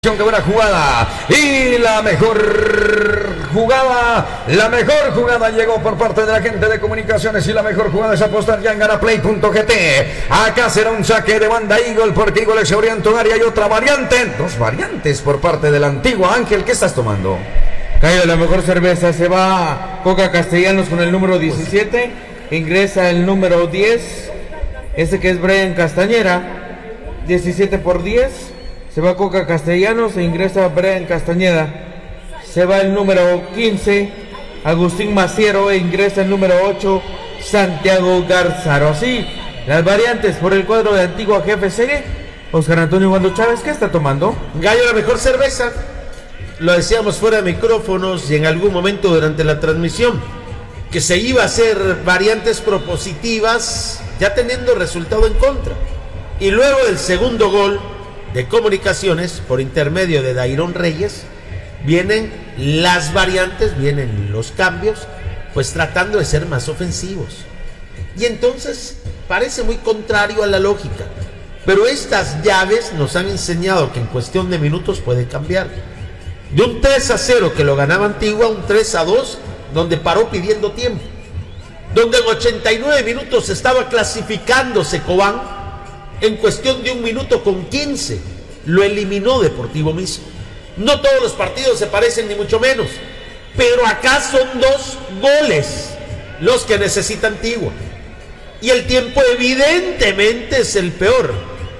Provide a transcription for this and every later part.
Qué buena jugada y la mejor jugada llegó por parte de la gente de comunicaciones y la mejor jugada es apostar ya en ganaplay.gt. Acá será un saque de banda Eagle porque Eagle se orienta un área y otra variante, dos variantes por parte de la antigua. Ángel, ¿qué estás tomando? Cayo, la mejor cerveza, se va Coca Castellanos con el número 17, ingresa el número 10, este que es Brian Castañera, 17 por 10. Se va Coca Castellanos e ingresa Brian Castañeda. Se va el número 15, Agustín Maciero, e ingresa el número 8, Santiago Garzaro. Así, las variantes por el cuadro de Antigua GFC. Oscar Antonio Wando Chávez, ¿qué está tomando? Gallo, la mejor cerveza. Lo decíamos fuera de micrófonos y en algún momento durante la transmisión, que se iba a hacer variantes propositivas, ya teniendo resultado en contra. Y luego del segundo gol de Comunicaciones por intermedio de Dairón Reyes, vienen las variantes, vienen los cambios, pues tratando de ser más ofensivos. Y entonces parece muy contrario a la lógica, pero estas llaves nos han enseñado que en cuestión de minutos puede cambiar. De un 3-0 que lo ganaba Antigua, un 3-2 donde paró pidiendo tiempo, donde en 89 minutos estaba clasificándose Cobán. En cuestión de 1 minuto con 15 lo eliminó Deportivo Mixco. No todos los partidos se parecen ni mucho menos, pero acá son 2 goles los que necesita Antigua y el tiempo evidentemente es el peor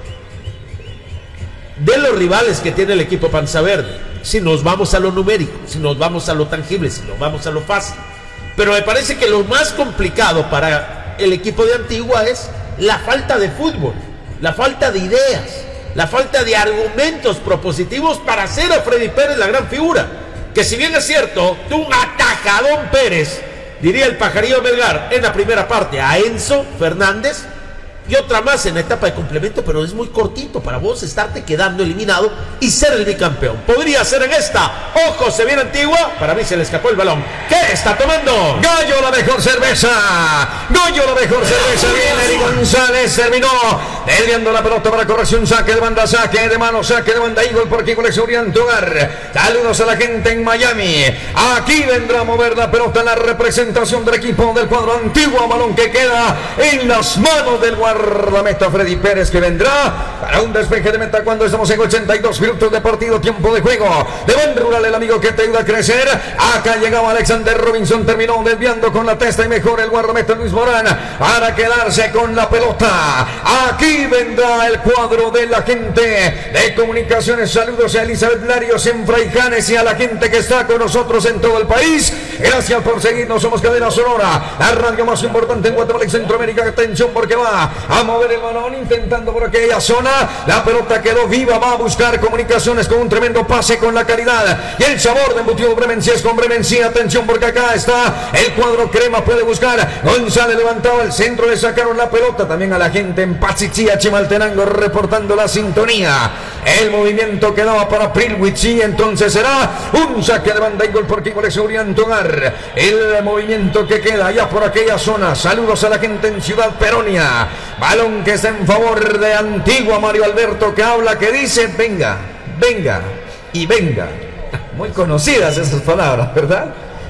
de los rivales que tiene el equipo Panza Verde, si nos vamos a lo numérico, si nos vamos a lo tangible, si nos vamos a lo fácil. Pero me parece que lo más complicado para el equipo de Antigua es la falta de fútbol, la falta de ideas, la falta de argumentos propositivos para hacer a Freddy Pérez la gran figura, que si bien es cierto, tuvo un atajadón Pérez, diría el pajarillo Melgar, en la primera parte a Enzo Fernández, y otra más en la etapa de complemento, pero es muy cortito para vos estarte quedando eliminado y ser el bicampeón. Podría ser en esta. Ojo, se viene Antigua. Para mí se le escapó el balón. ¿Qué está tomando? Gallo, la mejor cerveza. Gallo, la mejor cerveza. Viene Eri González. Terminó desviando la pelota para corrección. Saque de banda, saque de mano, saque de banda Eagle porque Eagle se orienta un hogar. Saludos a la gente en Miami. Aquí vendrá a mover la pelota en la representación del equipo del cuadro Antigua. Balón que queda en las manos del guardameta Freddy Pérez, que vendrá para un despeje de meta cuando estamos en 82 minutos de partido, tiempo de juego. De Buen Rural, el amigo que te ayuda a crecer. Acá llegaba Alexander Robinson, terminó desviando con la testa y mejor el guardameta Luis Morán para quedarse con la pelota. Aquí vendrá el cuadro de la gente de comunicaciones. Saludos a Elizabeth Larios en Fraijanes y a la gente que está con nosotros en todo el país. Gracias por seguirnos, somos Cadena Sonora, la radio más importante en Guatemala y Centroamérica. Atención porque va a mover el balón intentando por aquella zona, la pelota quedó viva, va a buscar Comunicaciones con un tremendo pase con la calidad y el sabor de embutido Bremen. Si es con Bremen, sí, atención porque acá está el cuadro crema, puede buscar González, levantado al centro, le sacaron la pelota también a la gente en Pachichía, Chimaltenango, reportando la sintonía. El movimiento quedaba para Prilwitz y entonces será un saque de banda Eagle porque Eagle se orienta un hogar. El movimiento que queda allá por aquella zona. Saludos a la gente en Ciudad Peronia. Balón que está en favor de Antigua. Mario Alberto que habla, que dice venga, venga y venga. Muy conocidas esas palabras, ¿verdad?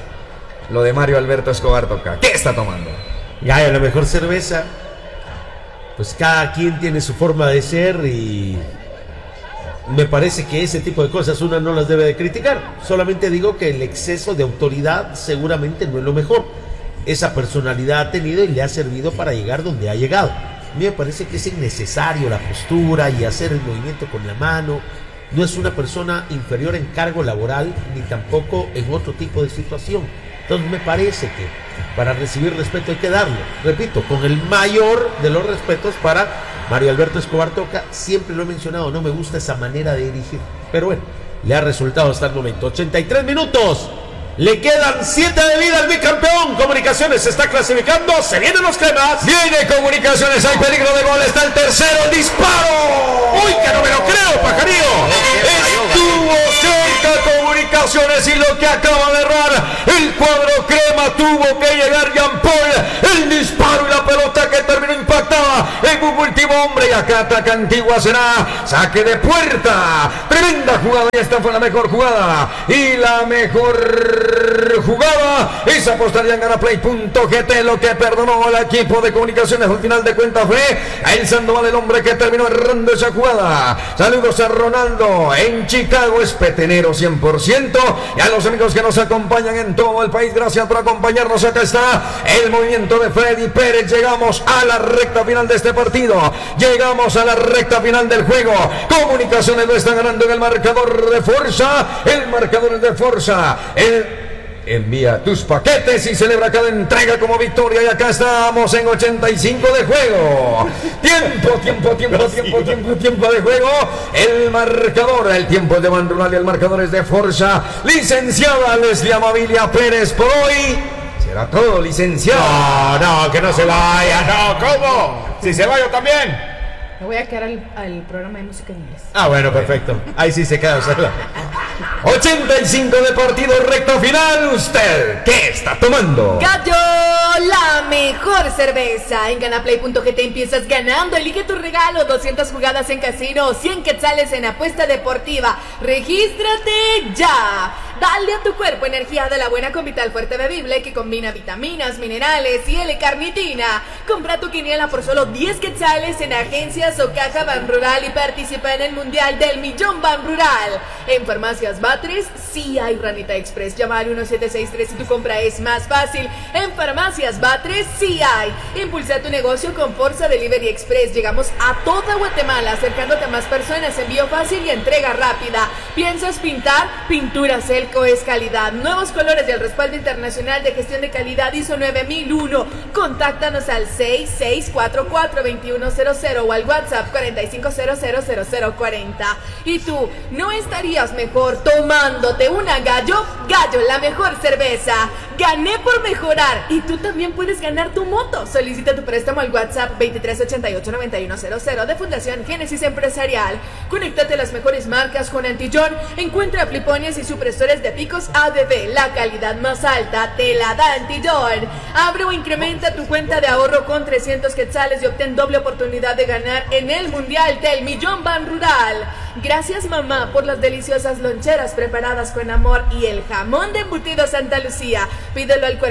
Lo de Mario Alberto Escobar Toca. ¿Qué está tomando? Gallo, la mejor cerveza. Pues cada quien tiene su forma de ser y me parece que ese tipo de cosas una no las debe de criticar. Solamente digo que el exceso de autoridad seguramente no es lo mejor. Esa personalidad ha tenido y le ha servido para llegar donde ha llegado. A mí me parece que es innecesario la postura y hacer el movimiento con la mano. No es una persona inferior en cargo laboral ni tampoco en otro tipo de situación. Entonces me parece que para recibir respeto hay que darlo. Repito, con el mayor de los respetos para Mario Alberto Escobar Toca. Siempre lo he mencionado, no me gusta esa manera de dirigir. Pero bueno, le ha resultado hasta el momento. 83 minutos. Le quedan 7 de vida al bicampeón. Comunicaciones se está clasificando. Se vienen los cremas. Viene Comunicaciones. Hay peligro de gol. Está el tercero. ¡Disparo! ¡Uy, que no me lo creo, pajarillo! Estuvo cerca Comunicaciones y lo que acaba de errar el cuadro crema. Tuvo que llegar Jean Paul. El disparo y la pelota que terminó impactada en un último hombre, y acá ataca Antigua, será saque de puerta. Tremenda jugada, y esta fue la mejor jugada, y la mejor jugada es apostar ya en Ganaplay.gt. Lo que perdonó al equipo de Comunicaciones al final de cuentas fue el Sandoval, el hombre que terminó errando esa jugada. Saludos a Ronaldo en Chicago, es petenero 100%, y a los amigos que nos acompañan en todo el país, gracias por acompañarnos. Acá está el movimiento de Freddy Pérez. Llegamos a la recta final de este partido, llegamos a la recta final del juego. Comunicaciones lo está ganando en el marcador de Forza. El marcador es de Forza. Envía tus paquetes y celebra cada entrega como victoria. Y acá estamos en 85 de juego. Tiempo de juego. El marcador, el tiempo es de Bandrural y el marcador es de Forza. Licenciada Leslie Amabilia Pérez, por hoy será todo, licenciada. No, que no se vaya. No, ¿cómo? Si se va yo también. Me voy a quedar al programa de música en inglés. Ah, bueno, perfecto. Ahí sí se queda sola. 85 de partido, recta final. ¿Usted qué está tomando? Gallo, la mejor cerveza. En Ganaplay.gt empiezas ganando. Elige tu regalo, 200 jugadas en casino, 100 quetzales en apuesta deportiva. ¡Regístrate ya! Dale a tu cuerpo energía de la buena con Vital Fuerte Bebible, que combina vitaminas, minerales y L-carnitina. Compra tu quiniela por solo 10 quetzales en agencias o caja Banrural y participa en el Mundial del Millón Banrural. En Farmacias Batres sí hay Ranita Express. Llama al 1763 si tu compra es más fácil. En Farmacias Batres sí hay. Impulsa tu negocio con Forza Delivery Express. Llegamos a toda Guatemala, acercándote a más personas. Envío fácil y entrega rápida. ¿Piensas pintar? Pintura Celco es calidad. Nuevos colores y el respaldo internacional de gestión de calidad ISO 9001. Contáctanos al 6644-2100 o al WhatsApp 45000040. ¿Y tú no estarías mejor tomándote una Gallo? Gallo, la mejor cerveza. Gané por mejorar. Y tú también puedes ganar tu moto. Solicita tu préstamo al WhatsApp 2388-9100 de Fundación Génesis Empresarial. Conéctate a las mejores marcas con Antillón. Encuentra flipones y supresores de picos ADB. La calidad más alta te la da Antillón. Abre o incrementa tu cuenta de ahorro con 300 quetzales y obtén doble oportunidad de ganar en el Mundial del Millón Banrural. Gracias, mamá, por las deliciosas loncheras preparadas con amor y el jamón de embutido Santa Lucía. Pídelo al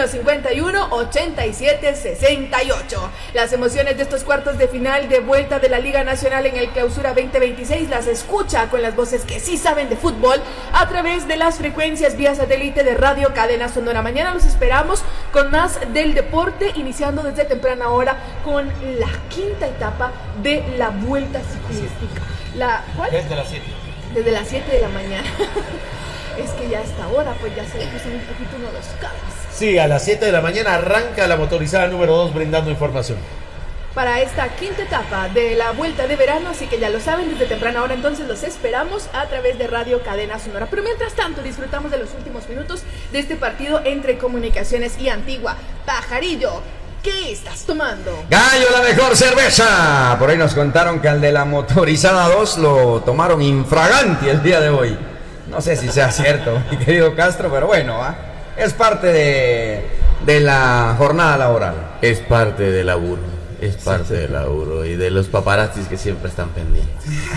4151-8768. Las emociones de estos cuartos de final de vuelta de la Liga Nacional en el Clausura 2026 las escucha con las voces que sí saben de fútbol a través de las frecuencias vía satélite de Radio Cadena Sonora. Mañana los esperamos con más del deporte, iniciando desde temprana hora con la quinta etapa de la Vuelta Ciclística. ¿Cuál? Desde las 7. Desde las 7 de la mañana. Es que ya a esta hora pues ya se le puso un poquito uno los cabos. Sí, a las 7 de la mañana arranca la motorizada número 2 brindando información para esta quinta etapa de la vuelta de verano, así que ya lo saben, desde temprana hora entonces los esperamos a través de Radio Cadena Sonora. Pero mientras tanto disfrutamos de los últimos minutos de este partido entre Comunicaciones y Antigua. Pajarillo, ¿qué estás tomando? Gallo, la mejor cerveza. Por ahí nos contaron que al de la motorizada 2 lo tomaron infraganti el día de hoy. No sé si sea cierto, mi querido Castro, pero bueno, es parte de la jornada laboral. Es parte del laburo. Es parte del laburo y de los paparazzis que siempre están pendientes.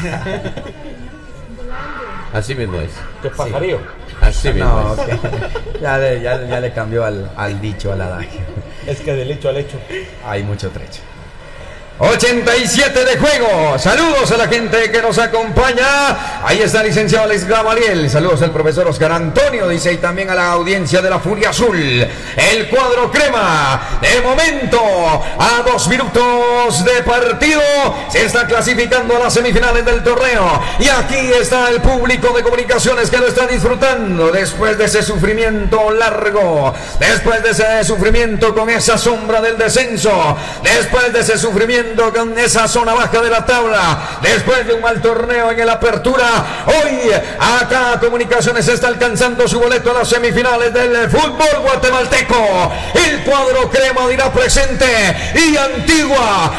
Así mismo es. ¿Qué pajarillo? Sí. Así mismo No, es. okay. ya le cambió al dicho, al adagio. Es que del hecho al hecho hay mucho trecho. 87 de juego. Saludos a la gente que nos acompaña. Ahí está el licenciado Alex Gamaliel. Saludos al profesor Oscar Antonio, dice, y también a la audiencia de la Furia Azul. El cuadro crema, de momento, a 2 minutos de partido, se está clasificando a las semifinales del torneo. Y aquí está el público de Comunicaciones que lo está disfrutando después de ese sufrimiento largo, después de ese sufrimiento con esa sombra del descenso, después de ese sufrimiento peleando con esa zona baja de la tabla. Después de un mal torneo en el Apertura, hoy acá Comunicaciones está alcanzando su boleto a las semifinales del fútbol guatemalteco. El cuadro crema dirá presente y Antigua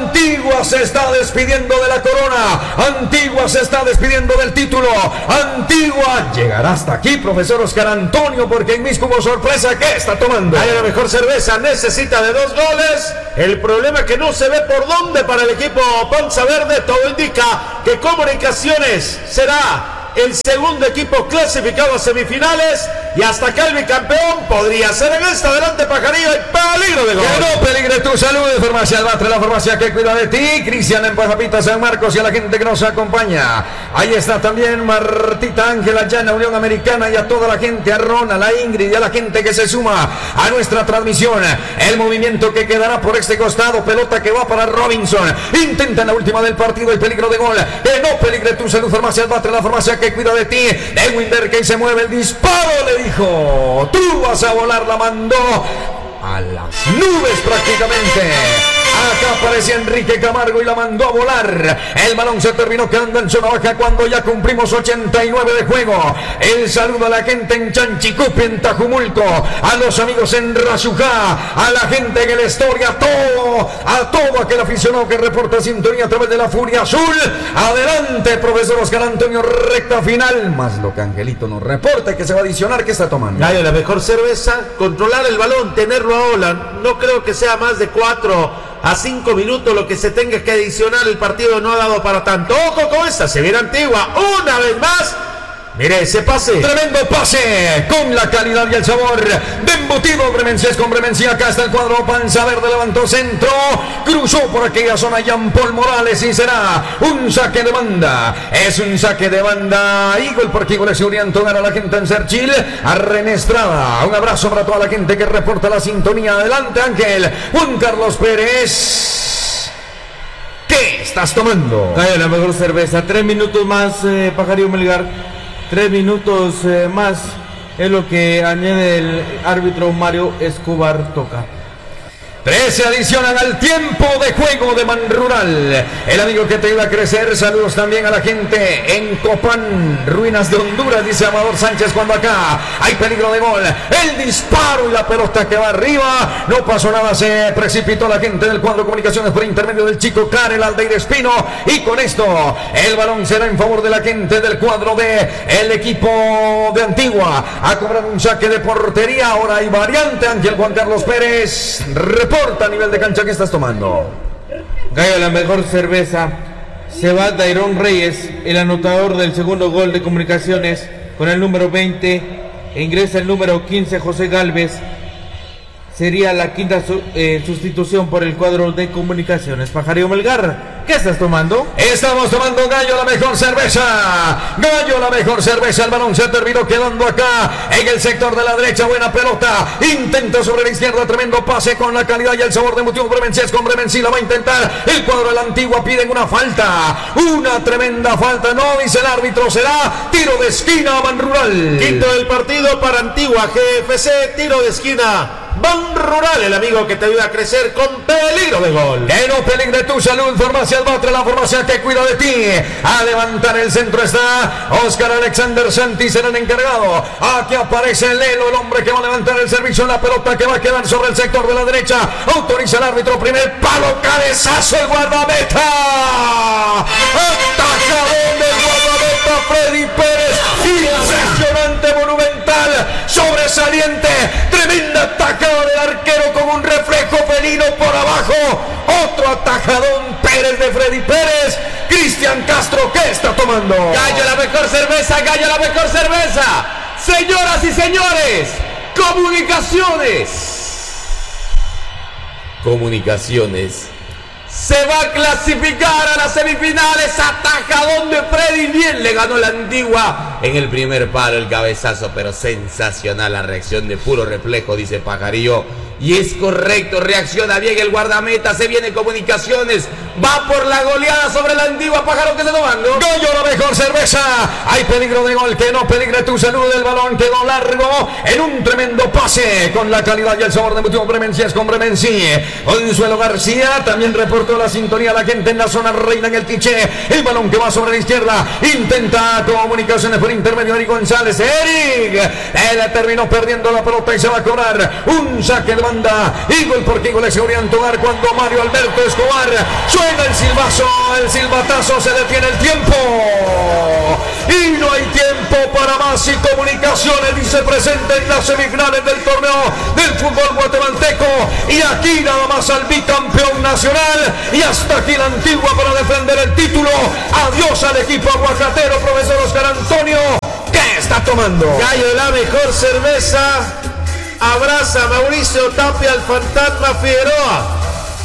se está despidiendo de la corona. Antigua se está despidiendo del título. Antigua llegará hasta aquí, profesor Oscar Antonio, porque en Misco hubo sorpresa. ¿Qué está tomando? Hay la mejor cerveza, necesita de 2 goles. El problema es que no se ve por dónde para el equipo Panza Verde. Todo indica que Comunicaciones será el segundo equipo clasificado a semifinales y hasta acá el bicampeón podría ser en esta. Adelante Pajarillo, hay peligro de gol. Que no peligre tu salud. Farmacia Albatre, la farmacia que cuida de ti. Cristian en Pajapita, San Marcos, y a la gente que nos acompaña. Ahí está también Martita Ángela allá en la Unión Americana, y a toda la gente, a Ron, a la Ingrid y a la gente que se suma a nuestra transmisión. El movimiento que quedará por este costado, pelota que va para Robinson. Intenta en la última del partido el peligro de gol. Que no peligre tu salud. Farmacia Albatre, la farmacia que cuida de ti. De Winder que se mueve el disparo, le dijo: tú vas a volar. La mandó a las nubes prácticamente. Acá aparece Enrique Camargo y la mandó a volar. El balón se terminó quedando en zona baja cuando ya cumplimos 89 de juego. El saludo a la gente en Chanchicupi, en Tajumulco, a los amigos en Razujá, a la gente en el Estoria, a todo aquel aficionado que reporta sintonía a través de la Furia Azul. Adelante, profesor Oscar Antonio, recta final. Más lo que Angelito nos reporta que se va a adicionar. ¿Qué está tomando? Gallo, la mejor cerveza, controlar el balón, tenerlo a ola. No creo que sea más de 4 a 5 minutos lo que se tenga que adicionar. El partido no ha dado para tanto. Ojo con esta, se viene Antigua una vez más. Mire ese pase. Tremendo pase, con la calidad y el sabor de embutido Bremenses con Bremensia. Acá está el cuadro Panza Verde, levantó centro, cruzó por aquella zona Jean Paul Morales y será un saque de banda. Es un saque de banda. Eagle por aquí, gol de Antonar a la gente en Serchil, a René Estrada. Un abrazo para toda la gente que reporta la sintonía. Adelante Ángel. Juan Carlos Pérez, ¿qué estás tomando? Gallo, la mejor cerveza. 3 minutos más, Pajarillo Melgar. 3 minutos más es lo que añade el árbitro Mario Escobar Toca. 13 adicionan al tiempo de juego de Manrural. El amigo que te iba a crecer. Saludos también a la gente en Copán, Ruinas de Honduras, dice Amador Sánchez, cuando acá hay peligro de gol. El disparo y la pelota que va arriba. No pasó nada, se precipitó la gente del cuadro Comunicaciones por intermedio del chico Karel Aldeire Espino. Y con esto el balón será en favor de la gente del cuadro de el equipo de Antigua. A cobrar un saque de portería. Ahora hay variante. Ángel Juan Carlos Pérez reporta a nivel de cancha. ¿Qué estás tomando? Gallo, la mejor cerveza. Se va Dairon Reyes, el anotador del segundo gol de Comunicaciones, con el número 20. E ingresa el número 15, José Galvez. Sería la quinta sustitución por el cuadro de Comunicaciones. Pajarillo Melgar, ¿qué estás tomando? Estamos tomando Gallo, la mejor cerveza. Gallo, la mejor cerveza. El balón se terminó quedando acá en el sector de la derecha. Buena pelota. Intenta sobre la izquierda. Tremendo pase con la calidad y el sabor de motivo. Bremenses con Bremensi la va a intentar. El cuadro de la Antigua piden una falta. Una tremenda falta. No, dice el árbitro. Será tiro de esquina a Manrural. Quinto del partido para Antigua GFC. Tiro de esquina Manrural, el amigo que te ayuda a crecer con peligro de gol. Que no peligre tu salud. Farmacia Albatre, la farmacia que cuida de ti. A levantar el centro está Oscar Alexander Santi, será el encargado. Aquí aparece Lelo, el hombre que va a levantar el servicio. La pelota que va a quedar sobre el sector de la derecha. Autoriza el árbitro. Primer palo, cabezazo, el guardameta. Atajadón del guardameta Freddy Pérez. Impresionante, monumental, sobresaliente. Tremenda atajada del arquero con un reflejo felino por abajo. Otro atajadón Pérez de Freddy Pérez. Cristian Castro, ¿qué está tomando? Gallo, la mejor cerveza. Gallo, la mejor cerveza. Señoras y señores, Comunicaciones se va a clasificar a las semifinales. Atajadón de Freddy. Bien le ganó la Antigua en el primer palo, el cabezazo, pero sensacional la reacción de puro reflejo, dice Pajarillo. Y es correcto, reacciona bien el guardameta, se viene Comunicaciones, va por la goleada sobre la Antigua. Pájaro que se tomando. Goyo, la mejor cerveza. Hay peligro de gol, que no peligre tu salud. El balón quedó largo en un tremendo pase con la calidad y el sabor de Motivo Bremencia es con Bremenci. Consuelo García también reportó la sintonía a la gente en la zona reina en el Quiché. El balón que va sobre la izquierda. Intenta Comunicaciones por intermedio de Eric González. Eric, él terminó perdiendo la pelota y se va a cobrar un saque de banda. Y gol por Kiko le seguridad Togar cuando Mario Alberto Escobar suena el silbazo, el silbatazo, se detiene el tiempo. Y no hay tiempo para más y Comunicaciones dice presente en las semifinales del torneo del fútbol guatemalteco. Y aquí nada más al bicampeón nacional. Y hasta aquí la Antigua para defender el título. Adiós al equipo aguacatero, profesor Oscar Antonio. ¿Qué está tomando? Gallo, la mejor cerveza. Abraza Mauricio Tapia al fantasma Figueroa.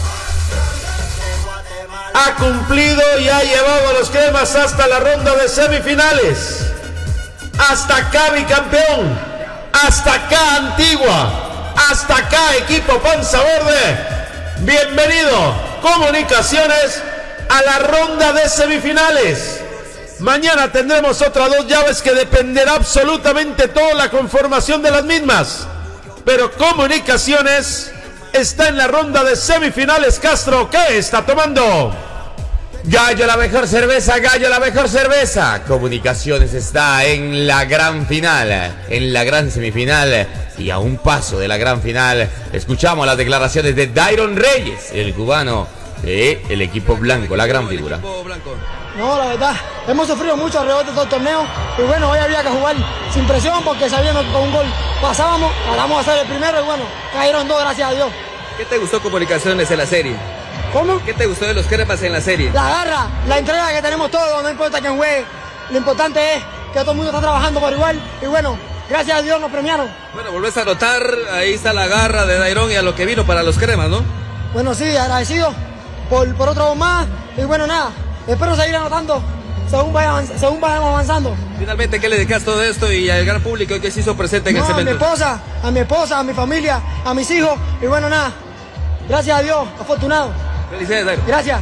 Ha cumplido y ha llevado a los cremas hasta la ronda de semifinales. Hasta acá bicampeón. Hasta acá Antigua. Hasta acá equipo Panza Verde. Bienvenido Comunicaciones a la ronda de semifinales. Mañana tendremos otras dos llaves que dependerá absolutamente toda la conformación de las mismas. Pero Comunicaciones está en la ronda de semifinales. Castro, ¿qué está tomando? Gallo, la mejor cerveza, Gallo, la mejor cerveza. Comunicaciones está en la gran final, en la gran semifinal y a un paso de la gran final. Escuchamos las declaraciones de Dairon Reyes, el cubano del equipo blanco, la gran figura. No, la verdad, hemos sufrido mucho alrededor de todo el torneo y bueno, hoy había que jugar sin presión porque sabiendo que con un gol pasábamos, vamos a ser el primero y bueno, cayeron dos, gracias a Dios. ¿Qué te gustó Comunicaciones en la serie? ¿Cómo? ¿Qué te gustó de los cremas en la serie? La garra, la entrega que tenemos todos, no importa quién juegue, lo importante es que todo el mundo está trabajando por igual y bueno, gracias a Dios nos premiaron. Bueno, volvés a notar, ahí está la garra de Dairon y a lo que vino para los cremas, ¿no? Bueno, sí, agradecido por otro más y bueno, nada, espero seguir anotando según vayamos avanzando. Finalmente, ¿qué le dedicas todo esto y al gran público que se hizo presente en el cemento? A mi esposa, a mi familia, a mis hijos y bueno, nada, gracias a Dios, afortunado. Felicidades, Dairon. Gracias.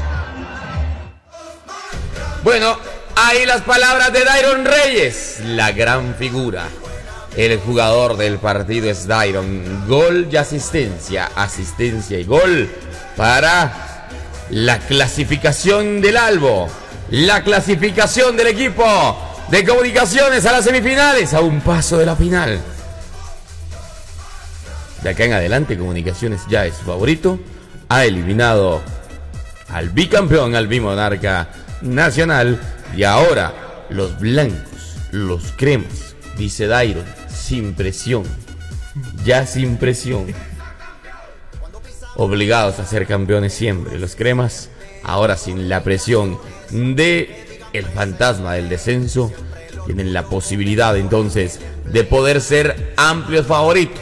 Bueno, ahí las palabras de Dairon Reyes, la gran figura. El jugador del partido es Dairon. Gol y asistencia, asistencia y gol para la clasificación del Albo. La clasificación del equipo de Comunicaciones a las semifinales, a un paso de la final. De acá en adelante Comunicaciones ya es favorito. Ha eliminado al bicampeón, al bimonarca nacional. Y ahora los blancos, los cremas, dice Dairon, sin presión. Ya sin presión. Obligados a ser campeones siempre. Los cremas ahora sin la presión de el fantasma del descenso. Tienen la posibilidad entonces de poder ser amplios favoritos.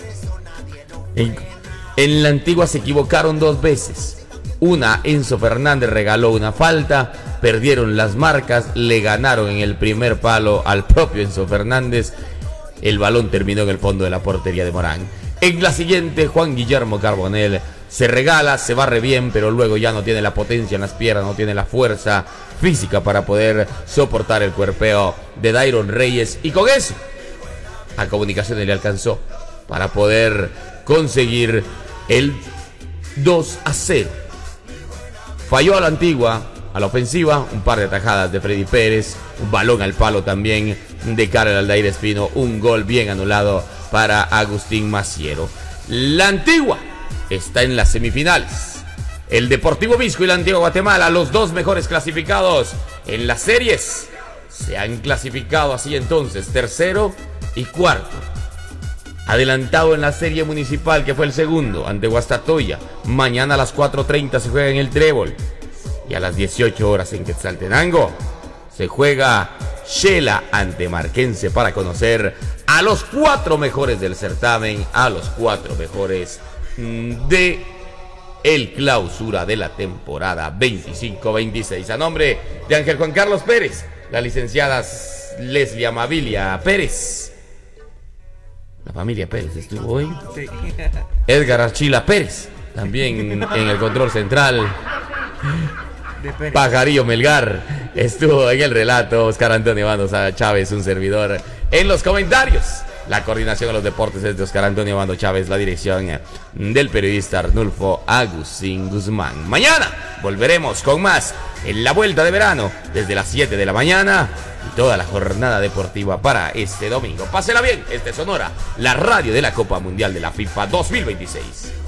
En la Antigua se equivocaron dos veces. Una, Enzo Fernández regaló una falta, perdieron las marcas, le ganaron en el primer palo al propio Enzo Fernández. El balón terminó en el fondo de la portería de Morán. En la siguiente, Juan Guillermo Carbonell se regala, se barre bien, pero luego ya no tiene la potencia en las piernas, no tiene la fuerza física para poder soportar el cuerpeo de Dairon Reyes. Y con eso, a Comunicaciones le alcanzó para poder conseguir el 2-0. Falló a la Antigua, a la ofensiva, un par de atajadas de Freddy Pérez, un balón al palo también de Karel Aldair Espino, un gol bien anulado para Agustín Maciero. La Antigua está en las semifinales. El Deportivo Visco y la Antigua Guatemala, los dos mejores clasificados en las series, se han clasificado así entonces, tercero y cuarto. Adelantado en la serie municipal, que fue el segundo, ante Guastatoya. Mañana a las 4:30 se juega en el Trébol. Y a las 18 horas en Quetzaltenango se juega Shela ante Marquense para conocer a los 4 mejores del certamen, a los 4 mejores de el clausura de la temporada 25-26. A nombre de Ángel Juan Carlos Pérez, la licenciada Leslie Amabilia Pérez, La familia Pérez estuvo hoy. Sí. Edgar Archila Pérez, también en el control central. Pajarillo Melgar estuvo en el relato. Oscar Antonio Bando Chávez, un servidor, en los comentarios. La coordinación de los deportes es de Oscar Antonio Bando Chávez, la dirección del periodista Arnulfo Agustín Guzmán. Mañana volveremos con más en la vuelta de verano desde las 7 de la mañana y toda la jornada deportiva para este domingo. Pásela bien, este es Sonora, la radio de la Copa Mundial de la FIFA 2026.